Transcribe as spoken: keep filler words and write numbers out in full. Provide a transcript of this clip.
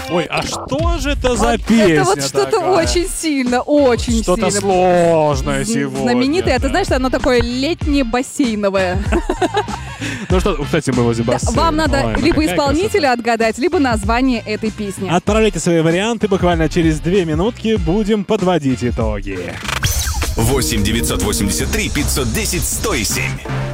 Ой, а что же это за песня Это вот что-то такая? очень сильно, очень Что-то сильно. сложное сегодня. Знаменитое. да. Ты знаешь, что оно такое летнее бассейновое. Ну что, кстати, мы возле бассейна. Вам надо Ой, ну либо какая исполнителя отгадать, либо название этой песни. Отправляйте свои варианты, буквально через две минутки будем подводить итоги. восемь девятьсот восемьдесят три пятьсот десять сто семь.